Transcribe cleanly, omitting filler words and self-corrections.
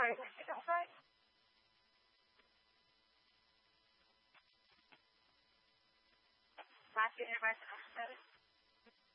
sorry, can I say that right? Latvia University.